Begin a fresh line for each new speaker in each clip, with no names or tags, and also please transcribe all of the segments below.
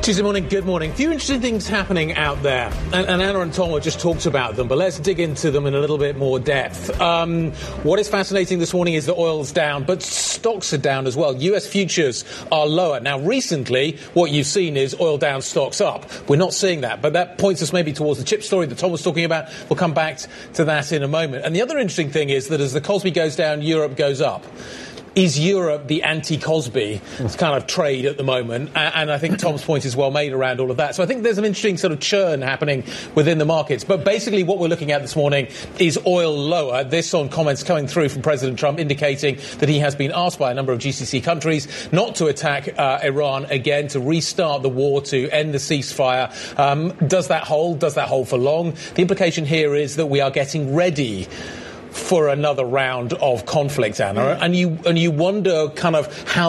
Tuesday morning, good morning. A few interesting things happening out there. And Anna and Tom have just talked about them, but let's dig into them in a little bit more depth. What is fascinating this morning is that oil's down, but stocks are down as well. US futures are lower. Now, recently, what you've seen is oil down, stocks up. We're not seeing that, but that points us maybe towards the chip story that Tom was talking about. We'll come back to that in a moment. And the other interesting thing is that as the Cosby goes down, Europe goes up. Is Europe the anti-Cosby kind of trade at the moment? And I think Tom's point is well made around all of that. So I think there's an interesting sort of churn happening within the markets. But basically what we're looking at this morning is oil lower. This on comments coming through from President Trump indicating that he has been asked by a number of GCC countries not to attack Iran again, to restart the war, to end the ceasefire. Does that hold? Does that hold for long? The implication here is that we are getting ready for another round of conflict, Anna, and you wonder kind of how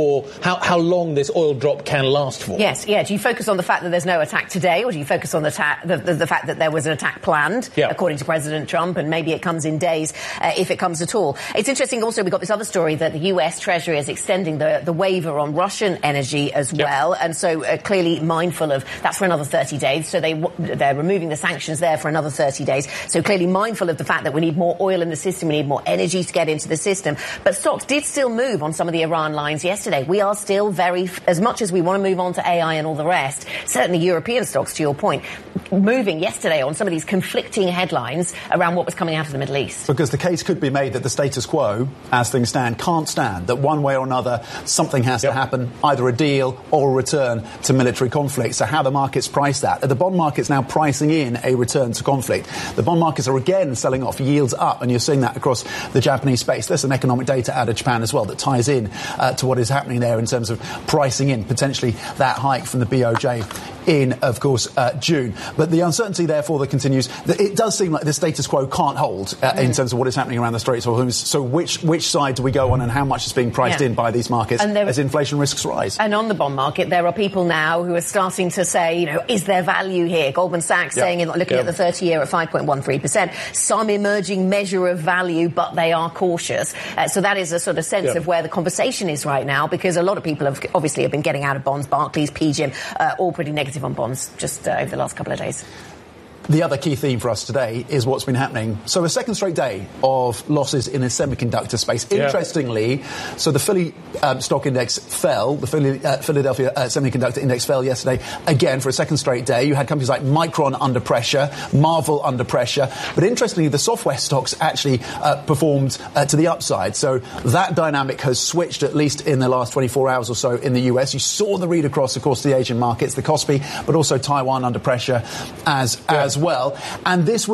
long this oil drop can last for.
Yes, yeah. Do you focus on the fact that there's no attack today, or do you focus on the fact that there was an attack planned, according to President Trump, and maybe it comes in days, if it comes at all? It's interesting. Also, we've got this other story that the U.S. Treasury is extending the waiver on Russian energy as well, and so clearly mindful of that's for another 30 days. So they're removing the sanctions there for another 30 days. So clearly mindful of the fact that we need more oil in the system, we need more energy to get into the system. But stocks did still move on some of the Iran lines yesterday. We are still as much as we want to move on to AI and all the rest, certainly European stocks, to your point, moving yesterday on some of these conflicting headlines around what was coming out of the Middle East.
Because the case could be made that the status quo, as things stand, can't stand, that one way or another something has to happen, either a deal or a return to military conflict. So how the markets price that? Are the bond markets now pricing in a return to conflict? The bond markets are again selling off, yields up, and you're seeing that across the Japanese space. There's some economic data out of Japan as well that ties in to what is happening there in terms of pricing in potentially that hike from the BOJ in, of course, June. But the uncertainty, therefore, that continues. It does seem like the status quo can't hold in terms of what is happening around the Straits of Hormuz. So which side do we go on, and how much is being priced in by these markets as inflation risks rise?
And on the bond market, there are people now who are starting to say, is there value here? Goldman Sachs saying, looking at the 30-year at 5.13%, some emerging measure of value, but they are cautious. So that is a sort of sense of where the conversation is right now, because a lot of people have been getting out of bonds. Barclays, PGIM, all pretty negative on bonds just over the last couple of days.
The other key theme for us today is what's been happening. So a second straight day of losses in the semiconductor space. Interestingly, so the Philly stock index fell. The Philadelphia semiconductor index fell yesterday again for a second straight day. You had companies like Micron under pressure, Marvel under pressure. But interestingly, the software stocks actually performed to the upside. So that dynamic has switched, at least in the last 24 hours or so in the US. You saw the read across, of course, the Asian markets, the Kospi, but also Taiwan under pressure as well. And this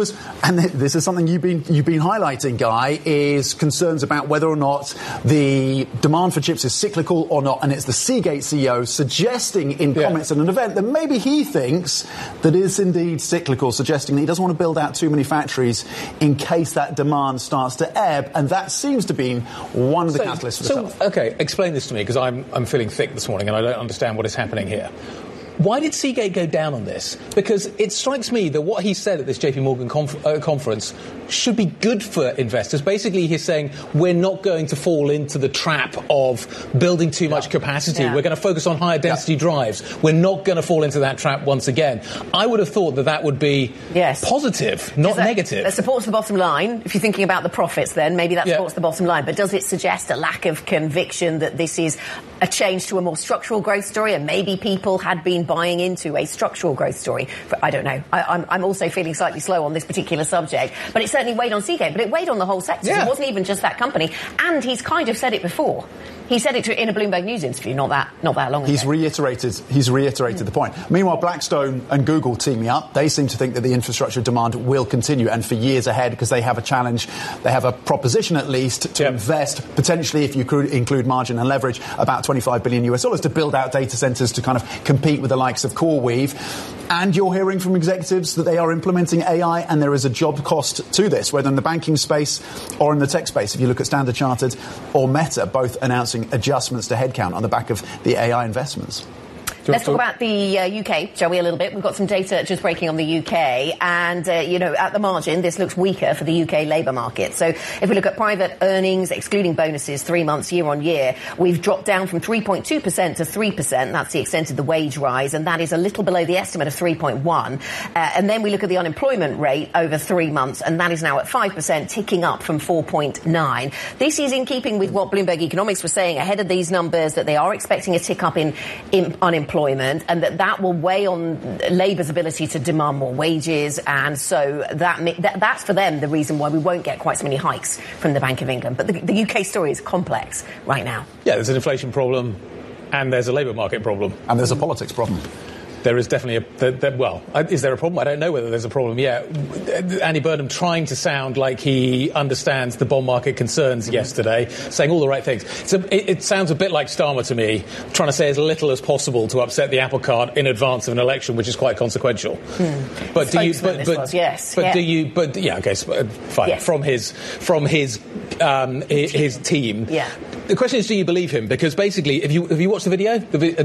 is something you've been highlighting, Guy, is concerns about whether or not the demand for chips is cyclical or not. And it's the Seagate CEO suggesting in comments at an event that maybe he thinks that is indeed cyclical, suggesting that he doesn't want to build out too many factories in case that demand starts to ebb. And that seems to be one of the catalysts for the sell-off.
Okay, explain this to me, because I'm feeling thick this morning and I don't understand what is happening here. Why did Seagate go down on this? Because it strikes me that what he said at this JP Morgan conference should be good for investors. Basically, he's saying we're not going to fall into the trap of building too much capacity. We're going to focus on higher density drives. We're not going to fall into that trap once again. I would have thought that would be positive, not negative.
That supports the bottom line. If you're thinking about the profits, then maybe that supports the bottom line. But does it suggest a lack of conviction that this is a change to a more structural growth story, and maybe people had been buying into a structural growth story? I don't know. I'm also feeling slightly slow on this particular subject, but it certainly weighed on Seagate, but it weighed on the whole sector. So it wasn't even just that company. And he's kind of said it before. He said it in a Bloomberg News interview not that long ago. He's reiterated
the point. Meanwhile, Blackstone and Google teaming up. They seem to think that the infrastructure demand will continue, and for years ahead, because they have a challenge. They have a proposition, at least, to invest, potentially, if you could include margin and leverage, about $25 billion to build out data centers to kind of compete with the likes of CoreWeave. And you're hearing from executives that they are implementing AI, and there is a job cost to this, whether in the banking space or in the tech space. If you look at Standard Chartered or Meta, both announcing adjustments to headcount on the back of the AI investments.
Let's talk about the UK, shall we, a little bit? We've got some data just breaking on the UK, and, at the margin, this looks weaker for the UK labour market. So if we look at private earnings, excluding bonuses, 3 months year on year, we've dropped down from 3.2% to 3%. That's the extent of the wage rise, and that is a little below the estimate of 3.1. And then we look at the unemployment rate over 3 months, and that is now at 5%, ticking up from 4.9. This is in keeping with what Bloomberg Economics was saying ahead of these numbers, that they are expecting a tick up in unemployment, and that will weigh on Labour's ability to demand more wages, and so that's for them the reason why we won't get quite so many hikes from the Bank of England. But the UK story is complex right now.
Yeah, there's an inflation problem, and there's a labour market problem.
And there's a politics problem.
There is definitely is there a problem? I don't know whether there's a problem yet. Andy Burnham trying to sound like he understands the bond market concerns yesterday, saying all the right things. It sounds a bit like Starmer to me, trying to say as little as possible to upset the apple cart in advance of an election, which is quite consequential. But do you?
Yes.
But do you? But yeah, okay, fine. Yes. From his team.
Yeah.
The question is, do you believe him? Because basically, if you watch the video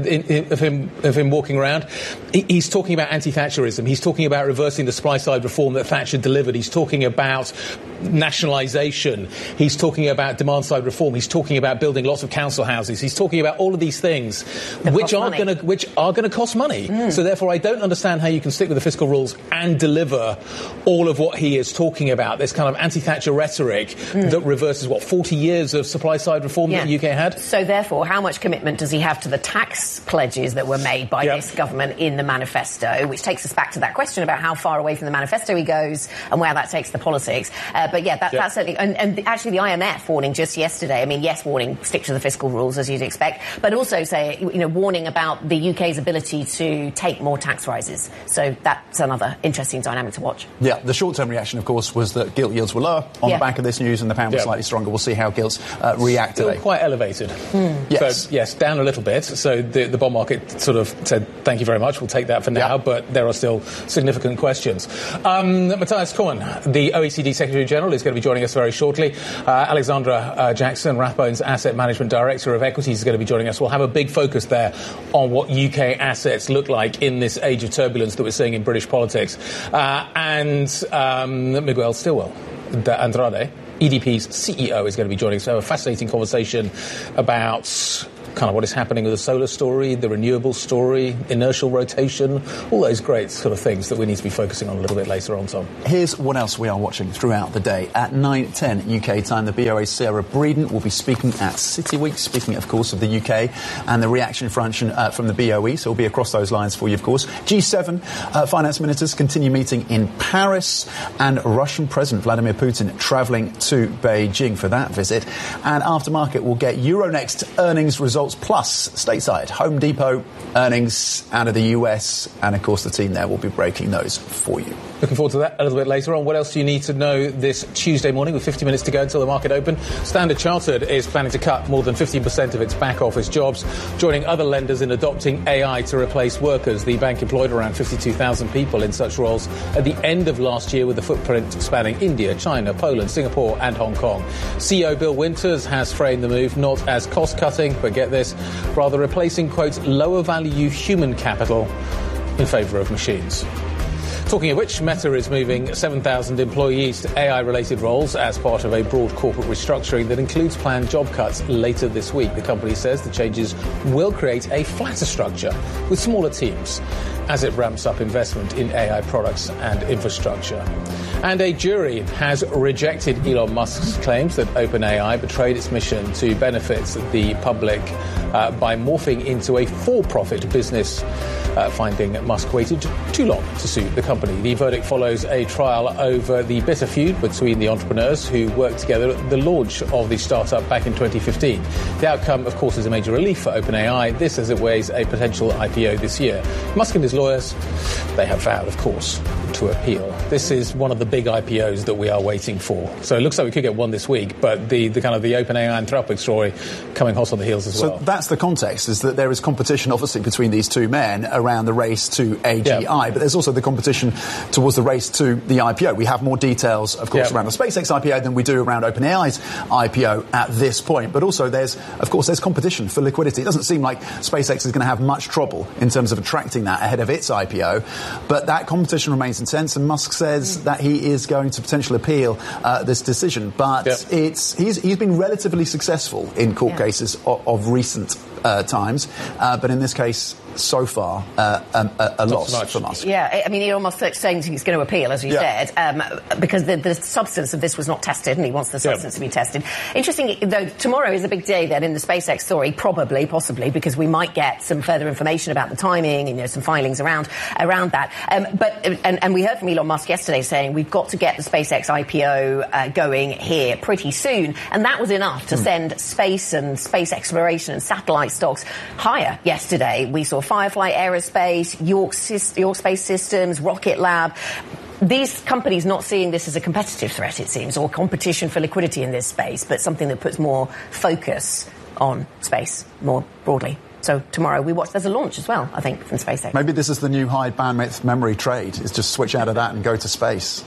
of him walking around, he's talking about anti-Thatcherism. He's talking about reversing the supply-side reform that Thatcher delivered. He's talking about nationalisation. He's talking about demand-side reform. He's talking about building lots of council houses. He's talking about all of these things which are going to cost money. So therefore, I don't understand how you can stick with the fiscal rules and deliver all of what he is talking about. This kind of anti-Thatcher rhetoric that reverses 40 years of supply-side reform that the UK had.
So therefore, how much commitment does he have to the tax pledges that were made by this government in the manifesto, which takes us back to that question about how far away from the manifesto he goes and where that takes the politics. That's certainly... And actually, the IMF warning just yesterday, warning, stick to the fiscal rules, as you'd expect, but also warning about the UK's ability to take more tax rises. So that's another interesting dynamic to watch.
Yeah, the short-term reaction, of course, was that gilt yields were lower on the back of this news and the pound was slightly stronger. We'll see how gilts react today.
Still quite elevated.
Yes.
So, yes, down a little bit. So the bond market sort of said, thank you very much, we'll take that for now, but there are still significant questions. Matthias Cormann, the OECD Secretary-General, is going to be joining us very shortly. Alexandra Jackson, Rathbones Asset Management Director of Equities, is going to be joining us. We'll have a big focus there on what UK assets look like in this age of turbulence that we're seeing in British politics. And Miguel Stilwell de Andrade, EDP's CEO, is going to be joining us. So a fascinating conversation about kind of what is happening with the solar story, the renewable story, inertial rotation, all those great sort of things that we need to be focusing on a little bit later on, Tom.
Here's what else we are watching throughout the day. At 9:10 UK time, the BOA's Sarah Breeden will be speaking at City Week, speaking, of course, of the UK and the reaction from the BOE, so we'll be across those lines for you, of course. G7 finance ministers continue meeting in Paris, and Russian President Vladimir Putin travelling to Beijing for that visit. And after market, we'll get Euronext earnings results plus stateside Home Depot earnings out of the US, and of course the team there will be breaking those for you.
Looking forward to that a little bit later on. What else do you need to know this Tuesday morning with 50 minutes to go until the market open? Standard Chartered is planning to cut more than 15% of its back office jobs, joining other lenders in adopting AI to replace workers. The bank employed around 52,000 people in such roles at the end of last year, with a footprint spanning India, China, Poland, Singapore and Hong Kong. CEO Bill Winters has framed the move not as cost-cutting, but get this, rather replacing, quote, lower-value human capital in favour of machines. Talking of which, Meta is moving 7,000 employees to AI-related roles as part of a broad corporate restructuring that includes planned job cuts later this week. The company says the changes will create a flatter structure with smaller teams as it ramps up investment in AI products and infrastructure. And a jury has rejected Elon Musk's claims that OpenAI betrayed its mission to benefit the public by morphing into a for-profit business, finding Musk waited too long to sue the company. The verdict follows a trial over the bitter feud between the entrepreneurs who worked together at the launch of the startup back in 2015. The outcome, of course, is a major relief for OpenAI, this as it weighs a potential IPO this year. Musk and his lawyers, they have vowed, of course, to appeal. This is one of the big IPOs that we are waiting for. So it looks like we could get one this week, but the kind of the OpenAI Anthropic story coming hot on the heels as well.
So that's the context, is that there is competition, obviously, between these two men around the race to AGI, but there's also the competition towards the race to the IPO. We have more details, of course, around the SpaceX IPO than we do around OpenAI's IPO at this point. But also there's competition for liquidity. It doesn't seem like SpaceX is going to have much trouble in terms of attracting that ahead of its IPO, but that competition remains intense, and Musk says that he is going to potentially appeal this decision. But he's been relatively successful in court cases of recent times, but in this case, so far, a loss for Musk.
Yeah, I mean, he almost saying he's going to appeal, as you said, because the substance of this was not tested, and he wants the substance to be tested. Interesting, though, tomorrow is a big day then in the SpaceX story, possibly, because we might get some further information about the timing and some filings around that. But we heard from Elon Musk yesterday saying we've got to get the SpaceX IPO going here pretty soon, and that was enough to send space and space exploration and satellite stocks higher yesterday. We saw Firefly Aerospace, York Space Systems, Rocket Lab. These companies not seeing this as a competitive threat, it seems, or competition for liquidity in this space, but something that puts more focus on space more broadly. So tomorrow we watch. There's a launch as well, I think, from SpaceX.
Maybe this is the new high bandwidth memory trade. Is just switch out of that and go to space.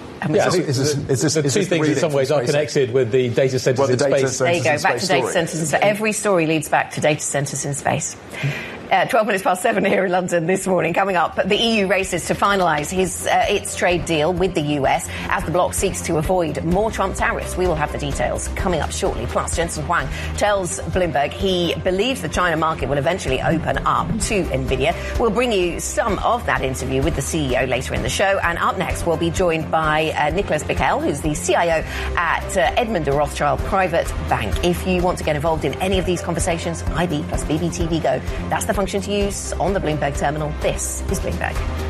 The two things in some ways are connected with the data centres in space.
There you go, back to data centres in space. Every story leads back to data centres in space. 12 minutes past 7 here in London this morning. Coming up, the EU races to finalise its trade deal with the US as the bloc seeks to avoid more Trump tariffs. We will have the details coming up shortly. Plus, Jensen Huang tells Bloomberg he believes the China market will eventually open up to NVIDIA. We'll bring you some of that interview with the CEO later in the show. And up next, we'll be joined by Nicholas Bickel, who's the CIO at Edmond de Rothschild Private Bank. If you want to get involved in any of these conversations, IB plus BBTV Go. That's the function to use on the Bloomberg terminal. This is Bloomberg.